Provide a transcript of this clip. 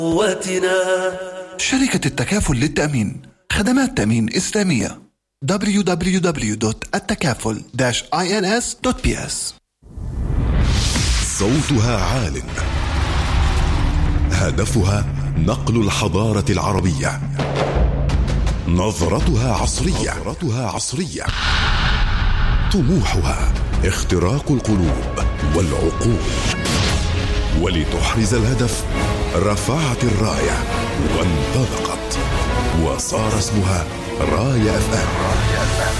قوتنا. شركة التكافل للتأمين، خدمات تأمين إسلامية. www.التكافل-ins.ps. صوتها عال، هدفها نقل الحضارة العربية، نظرتها عصرية، طموحها اختراق القلوب والعقول. ولتحرز الهدف رفعت الراية وانطلقت، وصار اسمها راية FM.